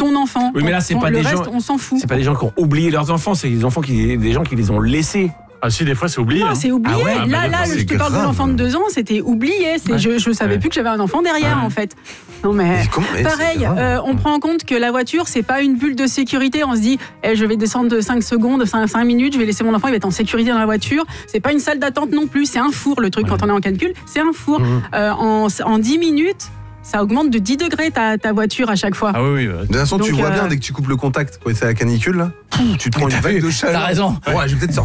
ton enfant. Oui, mais là, c'est pas le des reste, gens. on s'en fout. C'est pas des gens qui ont oublié leurs enfants, c'est des gens qui les ont laissés. Ah si, des fois c'est oublié. Non, c'est oublié. Ah ouais, là, c'est je te parle de grave. l'enfant de 2 ans, c'était oublié. Je savais plus que j'avais un enfant derrière, en fait. Non, mais pareil, on prend en compte que la voiture, c'est pas une bulle de sécurité. On se dit, je vais descendre de 5 secondes, 5 minutes, je vais laisser mon enfant, il va être en sécurité dans la voiture. C'est pas une salle d'attente non plus, c'est un four, le truc, quand on est en canicule, c'est un four. En 10 minutes, ça augmente de 10 degrés ta voiture à chaque fois. Ah oui. De toute façon, tu Donc, vois bien dès que tu coupes le contact, quand c'est la canicule, là, tu te prends une vague de chaleur. T'as raison. Ouais, je vais peut-être sortir.